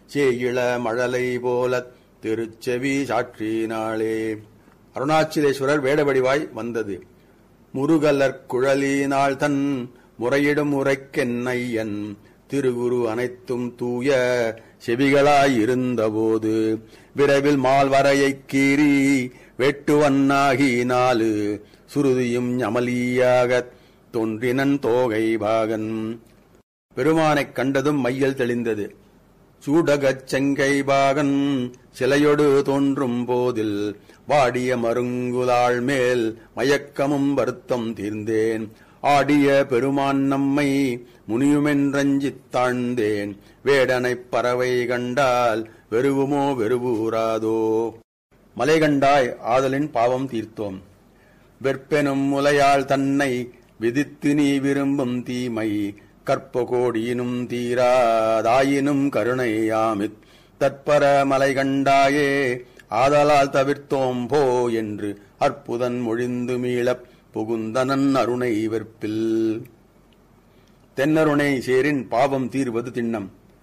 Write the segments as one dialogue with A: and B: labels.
A: சேயிள மழலை போல திருச்செவி சாற்றினாளே. அருணாச்சலேஸ்வரர் வேடவடிவாய் வந்தது. முருகலர் குழலினாள் தன் முறையிடும் உரைக்கென்னையன் திருகுரு அனைத்தும் தூய செவிகளாயிருந்தபோது விரைவில் மால்வரையைக் கீறி வெட்டுவன்னாகி 4 சுருதியும் ஞமலியாகத் தோன்றினன் தோகை பாகன். பெருமானைக் கண்டதும் மையல் தெளிந்தது. சூடகச் செங்கை பாகன் சிலையொடு தோன்றும் போதில் வாடிய மருங்குலாள் மேல் மயக்கமும் வருத்தம் தீர்ந்தேன். ஆடிய பெருமான் நம்மை முனியுமென்றஞ்சித் தாழ்ந்தேன். வேடனைப் பறவை கண்டால் வெறுவுமோ வெறுவூராதோ. மலை கண்டாய் ஆதலின் பாவம் தீர்த்தோம். வெற்பெனும் முலையாள் தன்னை விதித்து நீ விரும்பும் தீமை கற்பகோடியினும் தீராதாயினும் கருணையாமித் தற்பர மலை கண்டாயே ஆதலால் தவிர்த்தோம் போ என்று அற்புதன் மொழிந்து மீளப் புகுந்தனன் அருணை வெற்பில். தென்னருணை சேரின் பாவம் தீர்வது திண்ணம்.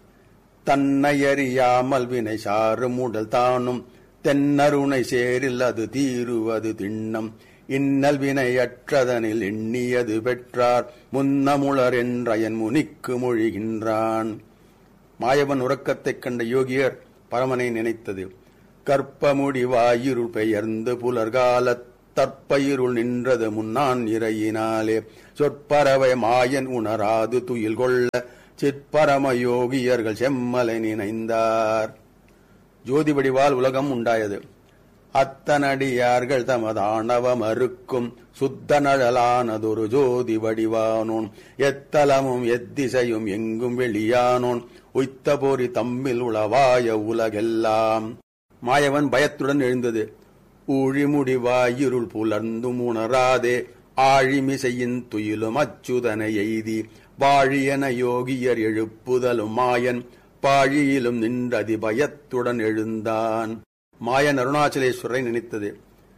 A: தன்னையறியாமல் வினை சாரும் உடல் தானும் தென்னருணை சேரில் அது தீருவது திண்ணம். இன்னல் வினையற்றதனில் எண்ணியது பெற்றார் முன்னமுளர் என்றயன் முனிக்கு மொழிகின்றான். மாயவன் உறக்கத்தைக் கண்ட யோகியர் பரமனை நினைத்தது. கற்பமுடிவாயிருள் பெயர்ந்து புலர்காலத் தற்பயிருள் நின்றது முன்னான் இறையினாலே சொற்பறவை மாயன் உணராது துயில் கொள்ள சிற்பரம யோகியர்கள் செம்மலை நினைந்தார். ஜோதி வடிவால் உலகம் உண்டாயது. அத்தனடியார்கள் தமதானவ மறுக்கும் சுத்த நழலானதொரு ஜோதி வடிவானோன் எத்தலமும் எத்திசையும் எங்கும் வெளியானோன் உய்த்த போரி தம்மில் உளவாய உலகெல்லாம். மாயவன் பயத்துடன் எழுந்தது. ஊழிமுடிவாயிருள் புலர்ந்தும் உணராதே ஆழிமிசையின் துயிலும் அச்சுதனை எய்தி வாழியன யோகியர் எழுப்புதலும் மாயன் பாழியிலும் நின்றதி பயத்துடன் எழுந்தான். மாயன் அருணாச்சலேஸ்வரை நினைத்தது.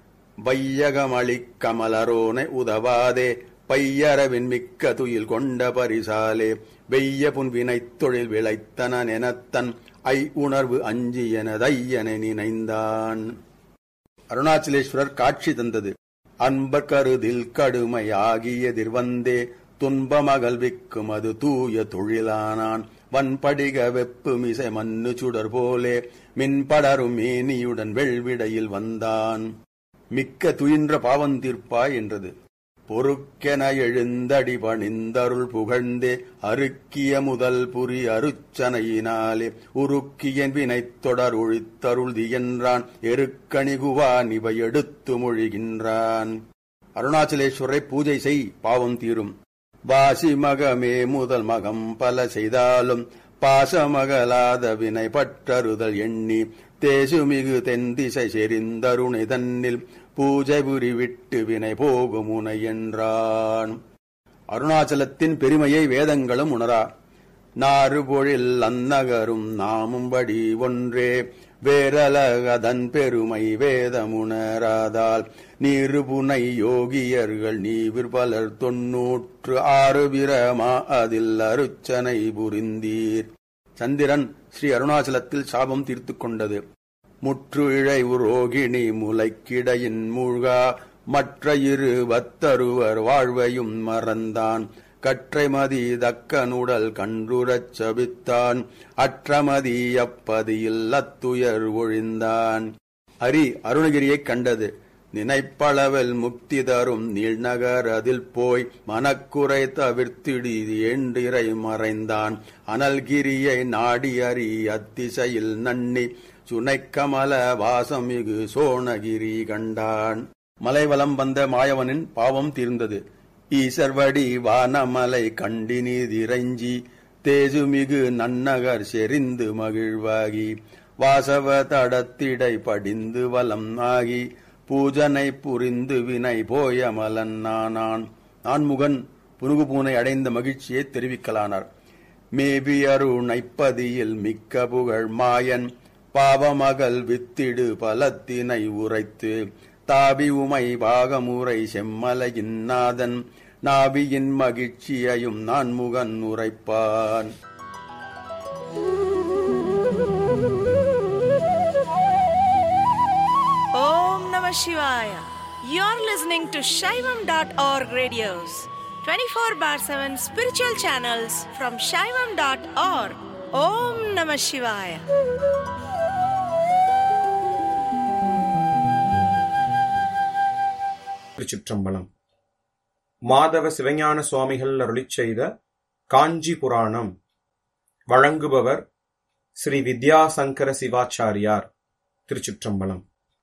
A: வையகமளிக் கமலரோனை உதவாதே பையரவின் மிக்க துயில் கொண்ட பரிசாலே வெய்ய புன்வினைத் தொழில் விளைத்தனன் எனத்தன் ஐ உணர்வு அஞ்சி எனதையனை நினைந்தான். அருணாச்சலேஸ்வரர் காட்சி தந்தது. அன்பர் கருதில் கடுமையாகியதிர்வந்தே துன்பமகல்விக்கும் அது தூய தொழிலானான். வன்படிக வெப்பு மிசை மண்ணு சுடர் போலே மின்படரும் மேனியுடன் வெள்விடையில் வந்தான். மிக்க துயின்ற பாவந்தீர்ப்பாய் என்றது. பொறுக்கென எழுந்தடி பணிந்தருள் புகழ்ந்தே அருக்கிய முதல் புரி அருச்சனையினாலே உருக்கியன் வினைத் தொடர் ஒழித்தருள்தி என்றான். எருக்கணிகுவான் இவை எடுத்து மொழிகின்றான். அருணாச்சலேஸ்வரை பூஜை செய், பாவம் தீரும். வாசி மகமே முதல் மகம் பல செய்தாலும் பாசமகலாத வினை பற்றறுதல் எண்ணி தேசுமிகு தென்திசை செறிந்தருணை தன்னில் பூஜை புரி விட்டு வினை போகும் உனை என்றான். அருணாச்சலத்தின் பெருமையை வேதங்களும் உணரா. நாறுபொழில் அந்நகரும் நாமும்படி ஒன்றே வேரலகதன் பெருமை வேதமுணராதால் நீருபுனை யோகியர்கள் நீவிர் பலர் 96 பிரமா அதில் அருச்சனை புரிந்தீர். சந்திரன் ஸ்ரீ அருணாச்சலத்தில் சாபம் தீர்த்து கொண்டது. முற்று இழை உரோகிணி முளைக்கிடையின் மூழ்கா மற்ற 20 வாழ்வையும் மறந்தான். கற்றைமதி தக்கனுடல் கன்றுரச் சபித்தான். அற்றமதி அப்பதியில் அத்துயர் ஒழிந்தான். அரி அருணகிரியைக் கண்டது. நினைப்பளவில் முக்தி தரும் நீழ்நகர் அதில் போய் மனக்குறை தவிர்த்திடி என்றிறை மறைந்தான். அனல்கிரியை நாடி அறி அத்திசையில் நன்னி சுனைக்கமல வாசமிகு சோணகிரி கண்டான். மலைவலம் வந்த மாயவனின் பாவம் தீர்ந்தது. ஈசர்வடி வானமலை கண்டினிதிரைஞ்சி தேசுமிகு நன்னகர் செறிந்து மகிழ்வாகி வாசவ தடத்திடை படிந்து வலம் ஆகி பூஜனை புரிந்து வினை போயமலன் நானான். நான்முகன் புனுகுபூனை அடைந்த மகிழ்ச்சியை தெரிவிக்கலானார். மேபி அருணைப்பதியில் மிக்க புகழ் மாயன் பாவமகள் வித்திடு பலத்தினை உரைத்து தாபி உமை பாகமுறை செம்மலையின் நாதன் நாபியின் மகிழ்ச்சியையும் நான்முகன் உரைப்பான்.
B: listening to Shaivam.org radios, 24/7 spiritual channels from Shaivam.org. Om Namah Shivaya.
C: திருச்சிற்றம்பலம். மாதவ சிவஞான சுவாமிகள் அருளிச் செய்த காஞ்சி புராணம். வழங்குபவர் ஸ்ரீ வித்யாசங்கர சிவாச்சாரியார். திருச்சிற்றம்பலம்.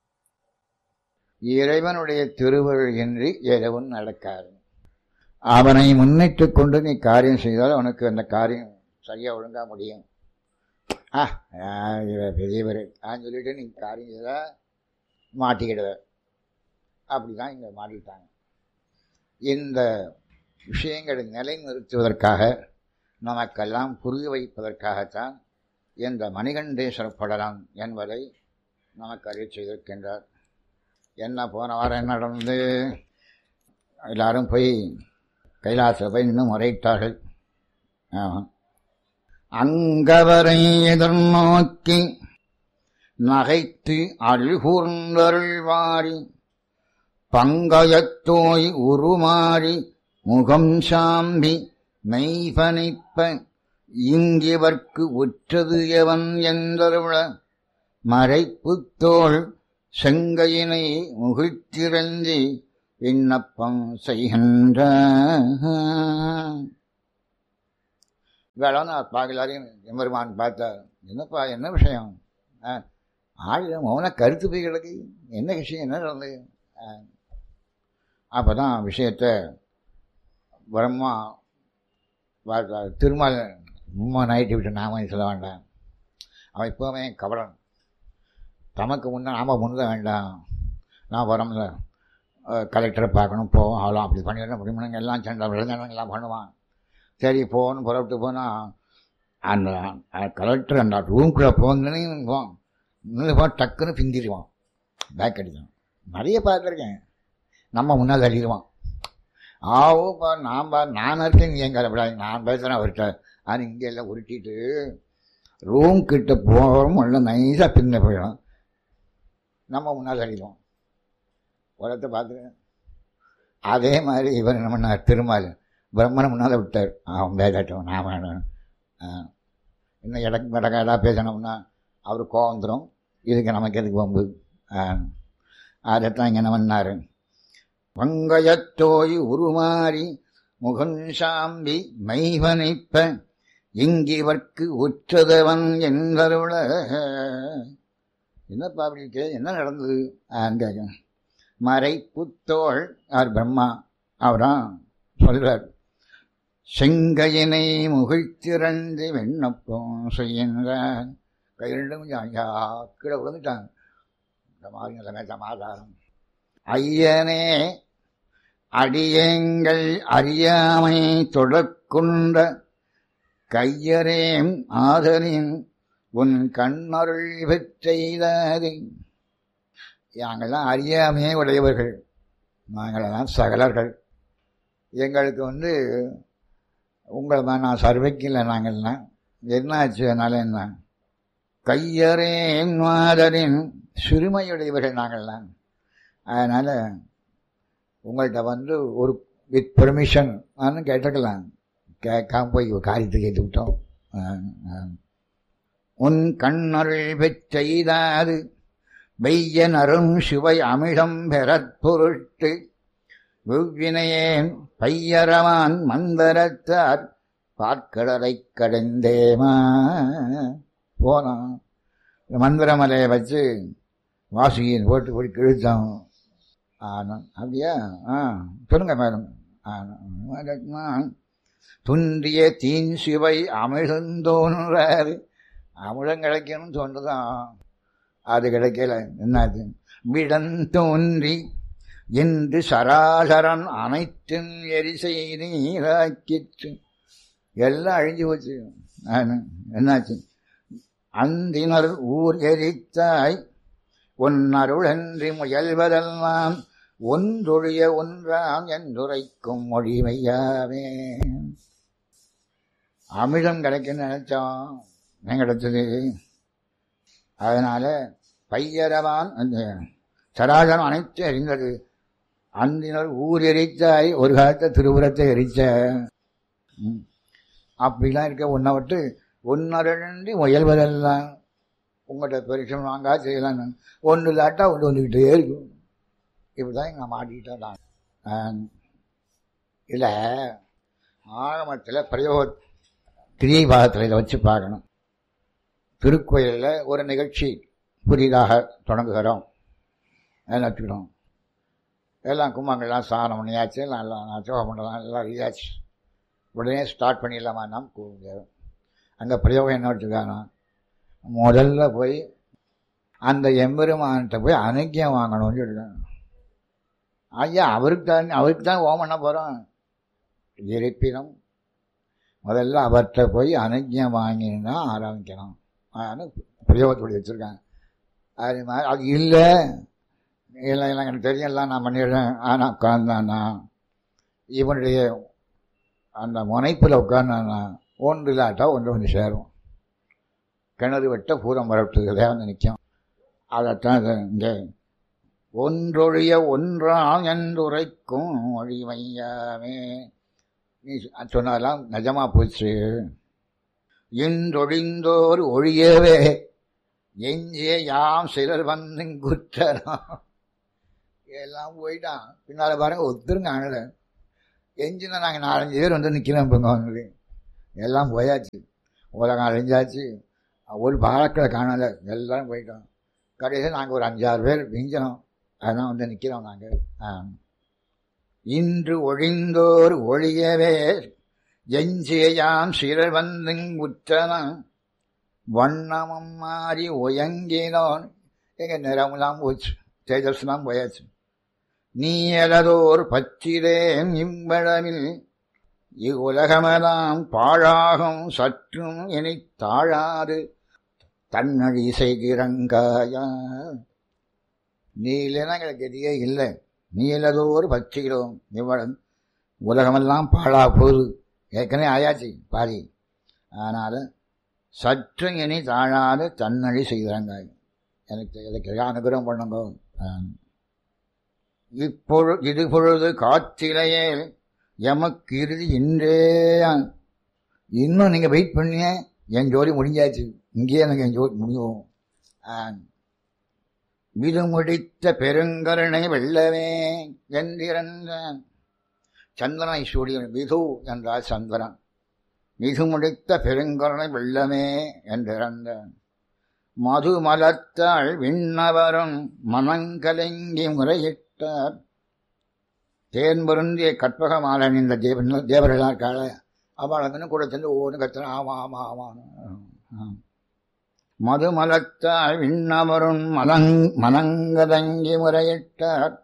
D: இறைவனுடைய திருவருள் இன்றி எதுவும் நடக்காது. அவனை முன்னிட்டு கொண்டு நீ காரியம் செய்தால் உனக்கு அந்த காரியம் சரியா ஒழுங்கா முடியும். பெரியவர் சொல்லிட்டு நீ காரியம் செய்தா மாட்டிக்கிடுவ. அப்படிதான் இங்க மாட்டிட்டாங்க. இந்த விஷயங்களை நிலைநிறுத்துவதற்காக நமக்கெல்லாம் புரிய வைப்பதற்காகத்தான் இந்த மணிகண்டேஸ்வர படலம் என்பதை நமக்கு அறிய செய்திருக்கின்றார். என்ன போன வாரம் என்ன நடந்து, எல்லாரும் போய் கைலாச போய் இன்னும் முறையிட்டார்கள். அங்கவரை எதிர்நோக்கி நகைத்து அழுகூர்ந்தருள்வாரி பங்கயத்தோய் உருமாறி முகம் சாம்பி மெய்பனிப்ப இங்கிவர்க்கு உற்றது எவன் என்றருள மறைப்புத்தோள் செங்கையினை முகிழ்த்திரஞ்சி விண்ணப்பம் செய்கின்ற எல்லாரையும் எம்பெருமான் பார்த்தார். என்னப்பா என்ன விஷயம்? ஆயுதம் மௌன கருத்து போய் கிடக்கு. என்ன விஷயம், என்ன நடந்தது? அப்பதான் விஷயத்தை பிரம்மா திருமால் நைட்டு விட்டு நாம சொல்ல வேண்டாம். அவன் இப்போவே கவலன். தமக்கு முன்னே நாம் முன்ன வேண்டாம். நான் வரோம்ல, கலெக்டரை பார்க்கணும், போவோம், ஆகலாம், அப்படி பண்ணிடணும், அப்படி பண்ணுங்க, எல்லாம் சண்டை விளையாடலாம் பண்ணுவான். சரி போகணும், புறப்பட்டு போனால் அந்த கலெக்டர் அந்த ரூம்குள்ளே போனதுன்னு டக்குன்னு பிந்திடுவான், பேக் அடிக்கும். நிறைய பார்த்துருக்கேன். நம்ம முன்னால் தள்ளிடுவான். ஆவோப்பா நான் இருக்கேன், நீ எங்கே விடாது, நான் பேசுகிறேன் அவர்கிட்ட. ஆனால் இங்கே எல்லாம் உருட்டிட்டு ரூம் கிட்ட போகிறோம், உள்ள நைஸாக பின்ன போயிடும், நம்ம முன்னால் தள்ளிடுவோம். உலகத்தை பார்த்துருக்கேன். அதே மாதிரி இவர் என்ன பண்ணார், திருமால் பிரம்மனை முன்னால் விட்டார். அவன் பேசாட்டும், நான் வேணும், இன்னும் இடக்காடாக பேசணும்னா அவர் கோவம் வந்துடும். இதுக்கு நமக்கு எதுக்கு வம்பு? அதைத்தான் இங்கே என்ன பண்ணார், பங்கயத்தோய் உருமாறி முகன்சாம்பி மைவனைப்ப இங்கிவர்க்கு உற்றதவன் என்றருள. என்னப்பா அப்படி என்ன நடந்தது? கேட்க மறைப்புத்தோள் யார்? பிரம்மா. அவரான் சொல்றார், செங்கையினை முகிழ்த்திரண்டு விண்ணப்பம் செய்கின்றார். கையிலும் கொஞ்சம் கீழே விழுந்துட்டாங்க. இந்த மாதிரி நிலைமை சமாதானம். ஐயனே அடியேங்கள் அறியாமை தொடர்கொண்ட கையரேம் ஆதரின் உன் கண்ணருள் பெற்றெய்தாது. நாங்கள்லாம் அறியாமையே உடையவர்கள், நாங்களெல்லாம் சகலர்கள். எங்களுக்கு உங்களை நான் சர்வைக்கில்லை. நாங்கள்லாம் என்னாச்சு? அதனால என்ன, கையரேன் மாதரின் சிறுமையுடையவர்கள் நாங்கள்லாம். அதனால் உங்கள்கிட்ட ஒரு வித் பெர்மிஷன் கேட்டுக்கலாம். கேட்காம போய் காரியத்தை கேட்டு விட்டோம். உன் கண்ணருள் பெற்றெய்தாது வெய்யன் அருண் சிவை அமிழம் பெறற் பொருட்டு வெவ்வினையேன் பையரவான் மந்தரத்தார் பார்க்கடலை கடைந்தேமா. போனோம், மந்திரமலையை வச்சு வாசியின் போட்டு போய் கிழித்தோம். அப்படியா? சொல்லுங்க மேடம். துன்றிய தீன் சிவை அமிழ்ந்தோன்றாரு. அமிழம் கிடைக்கணும்னு தோன்றுதான், அது கிடைக்கல. என்னாச்சு? விடன் தோன்றி என்று சராசரன் அனைத்தும் எரிசை நீராக்கிற்று. எல்லாம் அழிஞ்சு போச்சு. என்னாச்சு? அந்தினர் ஊர் எரித்தாய் உன் அருளன்றி முயல்வதெல்லாம் ஒன்றொழிய ஒன்றாம் என்றுரைக்கும் மொழிமையாவே. அமிழம் கிடைக்குன்னு நினைச்சோம், கிடைச்சது. அதனால பையரவான் அந்த சராசரம் அனைத்தும் அறிந்தது. அந்தினர் ஊர் எரித்தாய் ஒரு காலத்தை திருவுரத்தை எரிச்ச. அப்படிலாம் இருக்க உன்னை விட்டு ஒன்னரண்டி முயல்வதெல்லாம் உங்கள்கிட்ட பெருசம் வாங்கா செய்யலாம். ஒன்று இல்லாட்டா ஒன்று வந்துக்கிட்டே இருக்கும். இப்படிதான் எங்கள் மாட்டிக்கிட்டேன் நான். இல்லை ஆகமத்தில் பிரயோக கிரியை பாகத்தில் இதை வச்சு பார்க்கணும். திருக்கோயிலில் ஒரு நிகழ்ச்சி புதிதாக தொடங்குகிறோம். எல்லாம் வச்சுக்கணும். எல்லாம் கும்பங்கள்லாம் சாணம் பண்ணியாச்சு, எல்லாம் சோகம் பண்ணலாம், எல்லாம் இதாச்சு. உடனே ஸ்டார்ட் பண்ணிடலாமா? நாம் கூப்பிடுவோம். அங்கே பிரயோகம் என்ன வச்சுருக்காங்க? முதல்ல போய் அந்த எம்பெருமான்கிட்ட போய் அனுக்கியம் வாங்கணும்னு சொல்லியிருக்காங்க. ஐயா அவருக்கு தான் ஓம் பண்ண போகிறோம். இருப்பினும் முதல்ல அவர்கிட்ட போய் அனுக்கியம் வாங்கினா ஆரம்பிக்கணும். பிரயோகத்தோடு வச்சுருக்காங்க. அது மாதிரி அது இல்லை இல்லை எல்லாம் எனக்கு தெரியலாம், நான் பண்ணிடுறேன். ஆனால் உட்கார்ந்தானா இவனுடைய அந்த முனைப்பில் உட்கார்ந்தானா ஒன்று இல்லாட்டா ஒன்று சேரும். கிணறு வெட்ட பூரம் வரட்டுதே வந்து நிற்கும். அதைத்தான் இங்கே ஒன்றொழிய ஒன்றாம் என்றுரைக்கும் ஒழிமையாமே நீ சொன்னதெல்லாம் நிஜமாக போச்சு. இன்றொழிந்தோர் ஒழியவே எஞ்சிய யாம் சிலர் வந்து குற்றலாம். எல்லாம் போயிட்டான். பின்னால் பாருங்க ஒத்துருங்க ஆனல எஞ்சினா நாங்கள் 4-5 பேர் வந்து நிற்கிறோம். இப்போ அவங்களே எல்லாம் போயாச்சு. உலகம் அழிஞ்சாச்சு. ஒரு பாலக்களை காணலை, எல்லாரும் போயிட்டோம். கடைசியில் நாங்கள் ஒரு 5-6 பேர் மிஞ்சனோம். அதான் வந்து நிற்கிறோம் நாங்கள். இன்று ஒழிந்தோர் ஒழியவே எஞ்சியாம் சிலர் வந்து குற்றலாம் வண்ணமும் மாறி ஒயங்கினோன். எங்கள் நிறமெல்லாம் போச்சு, தேஜஸ்லாம் போயாச்சு. நீ எலதோர் பச்சிலேன் இவ்வளவில் இவ்வுலகமெல்லாம் பாழாகும் சற்றும் இனி தாழாது தன்னழி செய்கிறங்காயா. நீ இல்லைன்னா எங்களுக்கு எதியே இல்லை. நீ எல்லதோர் பச்சிக்கிறோம் இவ்வளவு உலகமெல்லாம் பாழா போகுது. ஏற்கனவே ஆயாச்சு பாதி. அதனால் சற்று இனி தாழாது தன்னழி செய்கிறாங்க. எனக்கு அனுகிரகம் பண்ணுங்க. இது பொழுது காற்றிலேயே எமக்கு இறுதி இன்றே. இன்னும் நீங்கள் வெயிட் பண்ணிய என் ஜோடி முடிஞ்சாச்சு. இங்கேயே எனக்கு என் ஜோடி முடியும். விது முடித்த பெருங்கருணை வெள்ளவே என்றிருந்த சந்திரனை சூடியன். விது என்றால் சந்திரன். மிகு முடித்த பெருங்கருணை வெள்ளமே என்றிருந்த மது மலத்தாள் விண்ணவரும் மனங்கலங்கி முறையிட்டார். தேன் பொருந்திய கற்பக மாலன் இந்த தேவர்களால் கால அவளங்கன்னு கூட சென்று ஒவ்வொன்று கத்துறேன். ஆமாம் ஆமாம் ஆமாம். மது மலத்தாள் விண்ணவரும் மனங்கதங்கி முறையிட்டார்.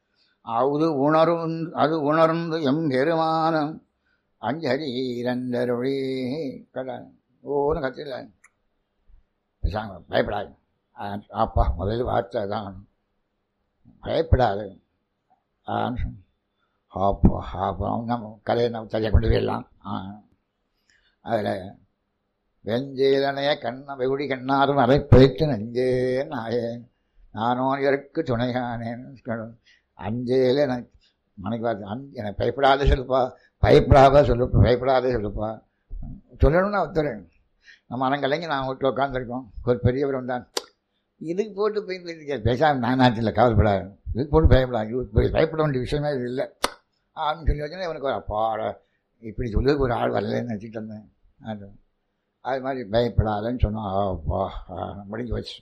D: அது உணர்ந்து எம் பெருமானம் அஞ்சரீரந்தருளி கடை ஒவ்வொன்று கத்தில பயப்படாது. அப்பா முதல் வார்த்தை தான் பயப்படாது. அப்போ நம்ம கதையை நம்ம சரியாக கொண்டு போயிடலாம். அதில் வெஞ்சேலனைய கண்ண வெகுடி கண்ணாரும் அதை பிழைத்து நஞ்சே நாயே நானோ இதற்கு துணையானேன். அஞ்சேல எனக்கு மனைக்கு பார்த்து எனக்கு பயப்படாத சொல்லுப்பா, பயப்படாத சொல்லுப்பா சொல்லணும்னா ஒத்துறேன். நம்ம மனங்கலைங்க நான் வீட்டில் உட்காந்துருக்கோம். ஒரு பெரியவர் வந்தான். இதுக்கு போட்டு போய் பேசாமல் நான் நாட்டில் கவலைப்படாது, இதுக்கு போட்டு பயப்படாது, இது பயப்பட வேண்டிய விஷயமே இது இல்லை அப்படின்னு சொல்லி வச்சுன்னா இவனுக்கு ஒரு அப்பாட இப்படி சொல்லி ஒரு ஆள் வரலன்னு நினச்சிட்டு இருந்தேன். அது மாதிரி பயப்படாதன்னு சொன்னான். அப்பா முடிஞ்சு வச்சு.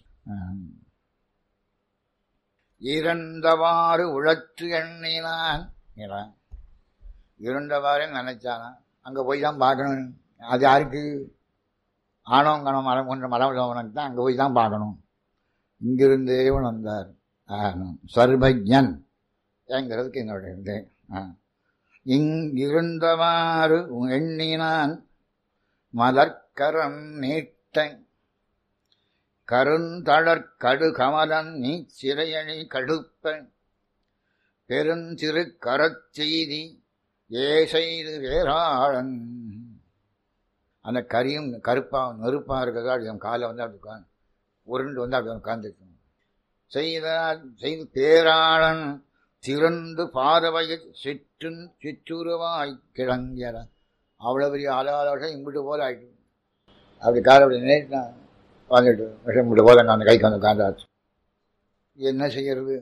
D: இறந்தவாறு உழற்று எண்ணினான். இருண்டவாறு நினைச்சானா அங்கே போய் தான் பார்க்கணும். அது யாருக்கு? ஆணவங்கணம் மரம் ஒன்ற மரம் உள்ளவனுக்கு தான் அங்கே போய் தான் பார்க்கணும். இங்கிருந்தே வந்தார். சர்வஜன் என்கிறதுக்கு என்னுடைய இது. இங்கிருந்தவாறு எண்ணினான் மலர்கரம் நீட்டன் கருந்தளர் கடு கமலன் நீ சிறையணி கடுப்பன் பெருந்திரு கரச்செய்தி ஏ செய்து வேறாளன். அந்த கரியும் கருப்பாக நெருப்பாக இருக்கிறதா அப்படி அவன் காலை வந்து அப்படி உட்காந்து உருண்டு வந்து அப்படி உட்காந்துருக்கணும். செய்து பேராளன் திறந்து பார்வையில் சிற்றுருவாய் கிழங்கியற. அவ்வளோ பெரிய ஆளாளர்கள் இம்பிட்டு போல ஆயிட்டு அப்படி கார் அப்படி நேரிட்டான் வந்துட்டு விஷம் இம்பிட்டு போல நான் அந்த கைக்கு வந்து உட்காந்தாச்சு. என்ன செய்யறது?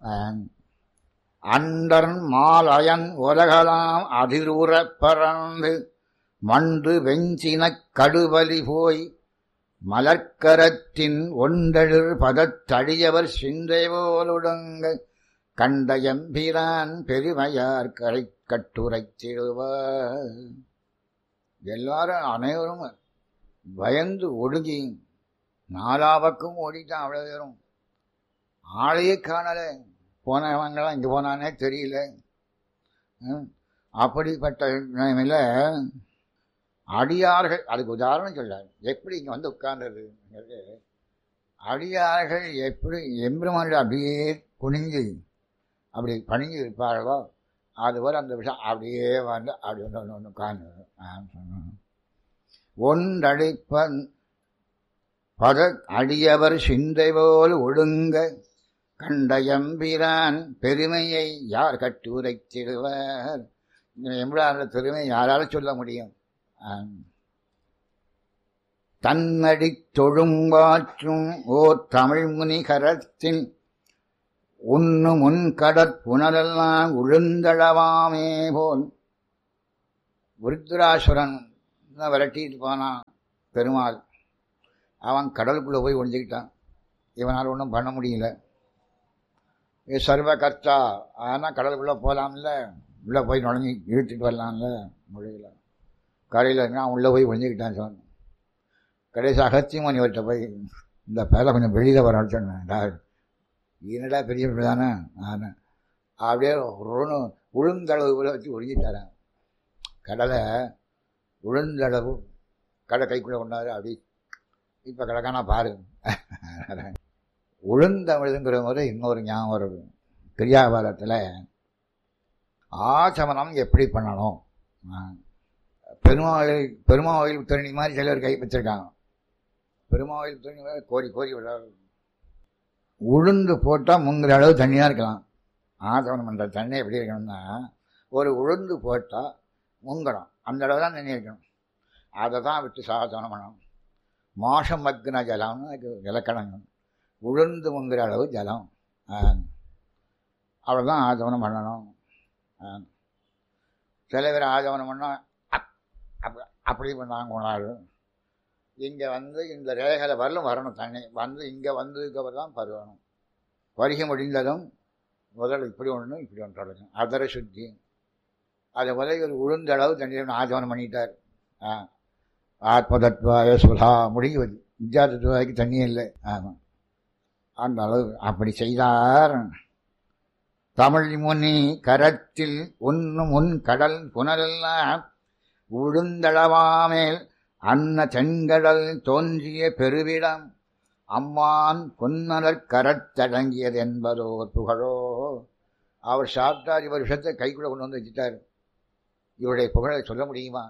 D: அண்டர் மாலயன் உலகலாம் அதிரூர பறந்து மண்டு வெஞ்சினக் கடுவலி போய் மலர்க்கரத்தின் ஒன்றெழில் பதத்தடியவர் சிந்தை போலுடங்க கண்ட எம்பிரான் பெருமையார் கரை கட்டுரைத்திடுவார். எல்லாரும் அனைவரும் பயந்து ஒடுங்கி நாலாவக்கும் ஓடிட்டான். அவ்வளவு பேரும் ஆளையே காணல. போனவங்களாம் இங்கே போனானே தெரியல. அப்படிப்பட்ட நிலைமையில அடியார்கள், அதுக்கு உதாரணம் சொல்ல எப்படி இங்கே வந்து உட்கார்ந்தது, அடியார்கள் எப்படி எம்பெருமானில் அப்படியே குனிஞ்சு அப்படி பணிஞ்சு இருப்பார்களோ அதுபோல் அந்த விஷயம் அப்படியே வந்து அப்படி ஒன்று உட்கார்ந்து சொன்னோம். ஒன்றடிப்பன் பத அடியவர் சிந்தை போல் ஒழுங்க கண்ட எம்பிரான் பெருமையை யார் கட்டுரைத்திடுவார். எம்பிரான பெருமை யாரால சொல்ல முடியும்? தன்னடி தொழும்பாற்றும் ஓர் தமிழ் முனிகரத்தின் உன்னு முன்கடற்புணரெல்லாம் உழுந்தளவாமே போல். விருத்ராசுரன் விரட்டிட்டு போனான் பெருமாள். அவன் கடலுக்குள்ளே போய் ஒழிஞ்சுக்கிட்டான். இவனால் ஒன்றும் பண்ண முடியல. சர்வ கர்த்தா ஆனால் கடலுக்குள்ளே போகலாம்ல, உள்ளே போய் நுழைஞ்சி இழுத்துட்டு வரலாம்ல, முடியல. கரையில் அவன் உள்ளே போய் ஒழிஞ்சுக்கிட்டான். சொன்ன கடைசி அகத்தியமன் இவர்கிட்ட போய் இந்த பேரை கொஞ்சம் வெளியில் வர சொன்னேன். என்னடா பெரிய தானே நான் அப்படியே உளுந்தளவு வச்சு ஒழிஞ்சிட்டாரன். கடலை உளுந்தளவு கடை கைக்குள்ளே கொண்டாரு. அப்படி இப்போ கிடக்கானா பாரு. உளுந்தமிழுங்கிற முறை இன்னொரு ஞாபகம் வருது. கிரியாபாரத்தில் ஆச்சமனம் எப்படி பண்ணணும்? பெருமாவில் உத்தரணி மாதிரி சிலர் கை வச்சிருக்காங்க. பெருமாவில் உத்தரணி மாதிரி கோரி கோரி விடாது. உளுந்து போட்டால் முங்குற அளவு தண்ணியாக இருக்கலாம். ஆச்சமனம் பண்ணுற தண்ணி எப்படி இருக்கணும்னா, ஒரு உளுந்து போட்டால் முங்கணும், அந்த அளவு தான் தண்ணி இருக்கணும். அதை தான் விட்டு சாச்சமனம் பண்ணணும். மோஷம் மக்குன ஜலம்னு அதுக்கு இலக்கணங்க. உளுந்து முங்குற அளவு ஜலம், அவ்வளோதான் ஆச்சமனம் பண்ணணும். சில பேர் ஆச்சமனம் பண்ணால் அப்படி பண்ணாங்க கொண்டாடு. இங்கே வந்து இந்த ரேகையில் வரணும் தண்ணி வந்து இங்கே வந்ததுக்கப்புறம் தான் பருவணும். பருகி முடிந்ததும் முதல் இப்படி ஒன்று இப்படி ஒன்று தொடங்கும். அதர சுத்தி அதை முதல் ஒரு உளுந்த அளவு தண்ணி ஆச்சமனம் பண்ணிட்டார். ஆத்மதத்வாய சுலா முடிவு வித்யா தத்துவாய்க்கு தண்ணியே இல்லை. ஆமாம், அந்த அளவு அப்படி செய்தார். தமிழ் முனி கரத்தில் உன்னும் உன் கடல் புனரெல்லாம் உளுந்தளவாமேல் அன்ன செங்கடல் தோன்றிய பெருவிடம் அம்மான் பொன்னலர் கரத்தடங்கியது என்பதோ புகழோ. அவர் சாப்பிட்டார். இவர் விஷத்தை கைக்குள்ள கொண்டு வந்து வச்சுட்டார். இவருடைய புகழை சொல்ல முடியுமா?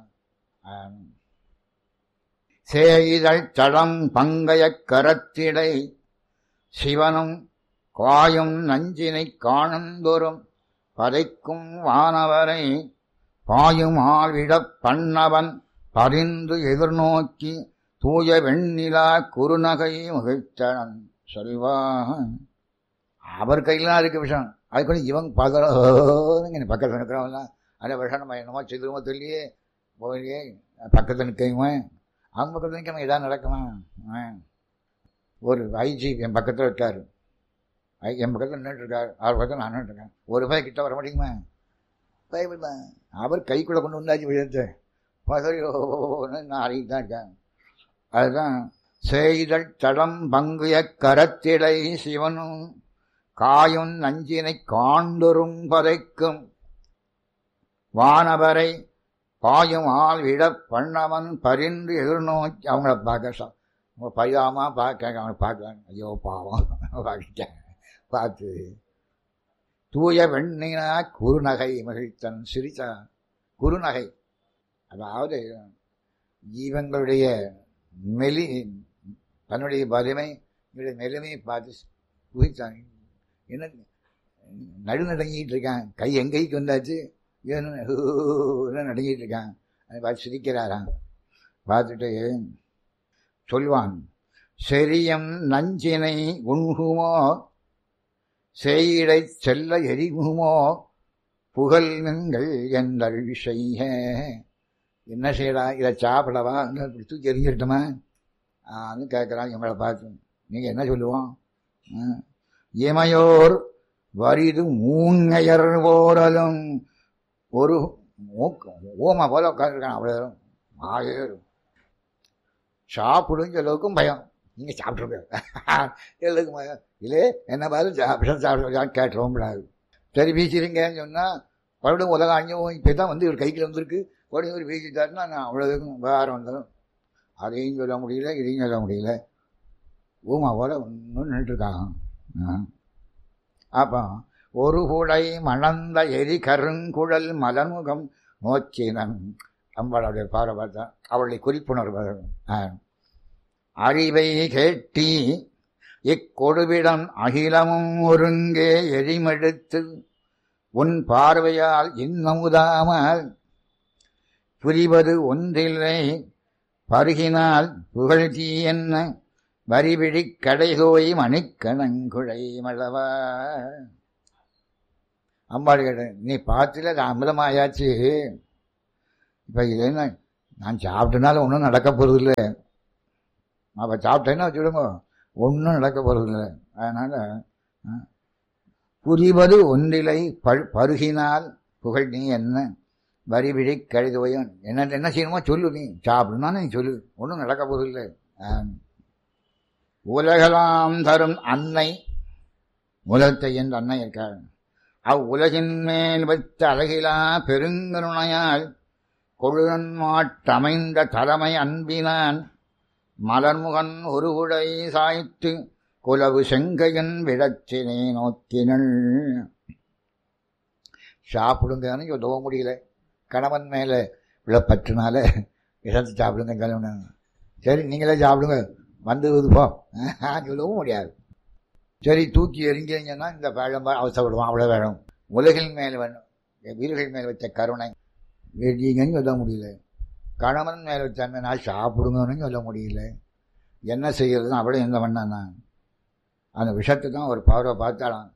D: சேயிதழ் தடம் பங்கைய கரத்திடை சிவனும் காயும் நஞ்சினை காணுந்தோறும் பதைக்கும் வானவரை பாயும் ஆள்விடப் பண்ணவன் பரிந்து எதிர்நோக்கி தூய வெண்ணிலா குறுநகை முகிழ்த்தனன் சொல்வான். அவர் கையிலாம் இருக்கு விஷம். அதுக்கு இவங்க பார்க்குறோங்க பக்கத்தில் நிற்கிறவங்க அந்த விஷம் நம்ம என்னமோ செய்துமோ தெரியலையே போயிலே பக்கத்தில் நிற்கவன் அவங்க பக்கத்தில் நிற்காம எதாவது நடக்குமா? ஒரு ஐஜி என் பக்கத்தில் இருக்கார். என் பக்கத்தில் நின்றுட்டுருக்கார். அவர் பக்கத்தில் நான் நின்றுருக்கேன். ஒரு ரூபாய் கிட்ட வர முடியுமா? பயப்படான். அவர் கைக்குள்ளே கொண்டு வந்தாச்சு விழுந்து பதறியோன்னு நான் அறிவிட்டு தான் இருக்கேன். அதுதான் செய்தல் தடம் பங்குய கரத்திடை சிவனும் காயும் நஞ்சினை காண்டொரும் பதைக்கும் வானவரை பாயும் ஆள் விட பண்ணவன் பரிந்து எதிர்நோக்கி அவங்கள பார்க்க பரிதாமா பார்க்க அவனை பார்க்கலாம். ஐயோ பாவம் பார்க்கிட்டேன். பார்த்து தூய வெண்ணினா குறுநகை மகிழ்த்தன் சிரித்தா. குறுநகை அதாவது இவங்களுடைய தன்னுடைய வலிமை மெலிமையை பார்த்து குதித்தான். என்ன நடுநடங்கிட்டு இருக்கான். கை எங்கைக்கு வந்தாச்சு, நடுங்கிட்டு இருக்கான். அதை பார்த்து சிரிக்கிறாராம். பார்த்துட்டு சொல்வான், செரியம் நஞ்சினை உண்குமோ செய்டை செல்ல எரிகுமோ புகழ்கள் என்றள் செய்ய. என்ன செய்யடா, இதை சாப்பிடவா, தூக்கி எறிஞ்சிட்டோமா கேட்குறான் இவங்களை பார்த்து. நீங்கள் என்ன சொல்லுவோம்? இமையோர் வரிது மூங்கையர் போரலும் ஒரு ஓமா போல உட்காந்துருக்கான். அவ்வளோ ஆயிரம் சாப்பிடுன்னு சொல்லவுக்கும் பயம். நீங்கள் சாப்பிட்ருக்க எல்லோருக்கும் பயம். இல்லை என்ன பார்த்து சாப்பிட்றான்னு கேட்டுறோம் கூடாது. சரி வீசிடுங்கன்னு சொன்னால் மறுபடியும் உலகம் அஞ்சவும் இப்போ தான் வந்து ஒரு கைக்கு வந்திருக்கு, உடனே ஒரு வீசிட்டாருன்னா நான் அவ்வளோதுக்கும் வேறு வந்துடும். அதையும் சொல்ல முடியல, இதையும் சொல்ல முடியல. ஊமா போல ஒன்றும் நின்றுருக்காங்க. அப்போ ஒரு குடை மணந்த எரி கருங்குழல் மலர்முகம் நோக்கினன். அம்பாளுடைய பாறை பார்த்தா அவளுடைய குறிப்புணர்வு. அறிவை கேட்டி இக்கொடுவிடம் அகிலமும் ஒருங்கே எரிமெடுத்து உன் பார்வையால் இன்னமுதாமல் புரிவது ஒன்றில்லை பருகினால் புகழ்ச்சி என்ன வரிபிடி கடைகோய் மணிக்கணங்குழை மழவா. அம்பாள் கேட்ட, நீ பார்த்துல அது அமிர்தமாயாச்சு. இப்போ இல்லைன்னா நான் சாப்பிட்டனால ஒன்றும் நடக்க போகிறதில்லை. அப்போ சாப்பிட்டேன்னா வச்சுடுங்க, ஒன்றும் நடக்க போகிறதில்லை. அதனால் புரிவது ஒன்றிலை பருகினால் புகழ் நீ என்ன வரிபிடி கழுதுவையும் என்ன செய்யணுமோ சொல்லு. நீ சாப்பிடணும்னா நீ சொல்லு, ஒன்றும் நடக்க போதில்லை. உலகலாம் தரும் அன்னை, உலகத்தை என்று அன்னை இருக்காள். அவ்வுலகின் மேல் வைத்த அழகிலா பெருங்கருணையால் கொழுகன் மாட்டமைந்த தலைமை அன்பினான் மலர்முகன் ஒரு குடை சாய்த்து குலவு செங்கையன் விடச்சினை நோக்கினள். சாப்பிடுங்கன்னு உதவ முடியல, கணவன் மேலே விழப்பற்றுனால இடத்து சாப்பிடுங்க கணவன். சரி நீங்களே சாப்பிடுங்க வந்தது போ சொல்லவும் முடியாது. சரி தூக்கி எறிஞ்சிங்கன்னா இந்த பழம் அவசரப்படுவான், அவ்வளோ வேணும். உலகின் மேல் வேணும், வீரர்கள் மேல் வச்ச கருணை வெடிங்கன்னு சொல்ல முடியல. கணவன் மேல் வச்ச நான் சாப்பிடுங்கன்னு சொல்ல முடியல. என்ன செய்யறதுன்னு அப்படியே எந்த பண்ணானா அந்த விஷத்தை தான் ஒரு பார்வை பார்த்தாலாம்.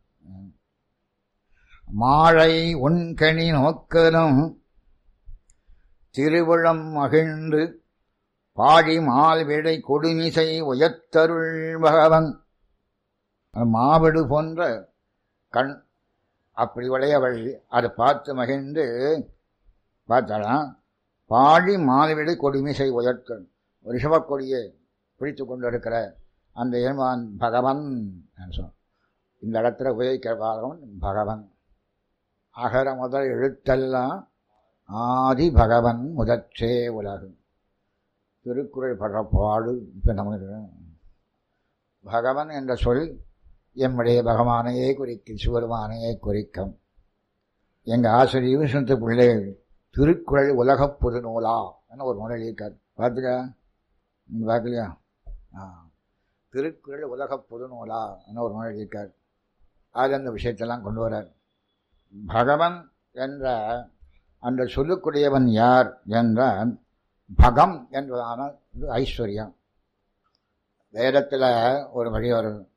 D: மாழை உண்கணி நோக்கலும் திருவிழம் மகிழ்ந்து பாடி மால் விடை கொடுமிசை உயர்த்தருள் பகவன். மாவடு போன்ற கண் அப்படி உடையவள் அதை பார்த்து மகிழ்ந்து பார்த்தாலாம். பாடி மால்விடை கொடுமிசை உயர்த்தன், ரிஷபக்கொடியை பிடித்து கொண்டு இருக்கிற அந்த ஏமான் பகவன் சொல். இந்த இடத்துல உபயோகிக்கிற பாகவன் பகவன். அகர முதல் எழுத்தெல்லாம் ஆதி பகவன் முதற்றே உலகு. திருக்குறள் படுற பாடு. இப்போ நமக்கு பகவன் என்ற சொல் எம்முடைய பகவானையே குறிக்கும், சிவருமானையே குறிக்கும். எங்கள் ஆசிரியர் விஷ்ணு பிள்ளைகள் திருக்குறள் உலகப் பொது நூலா என்ன ஒரு நூல் எழுதியிருக்கார். பார்த்துக்கா, நீங்கள் பார்க்கலையா? திருக்குறள் உலகப் பொது நூலா என்ன ஒரு நூல் எழுதியிருக்கார். அதில் அந்த விஷயத்தெல்லாம் கொண்டு வரார். பகவன் என்ற அந்த சொல்லுக்குடையவன் யார் என்றால் பகம் என்பதான ஐஸ்வர்யம். வேதத்தில் ஒரு வழி வரும்.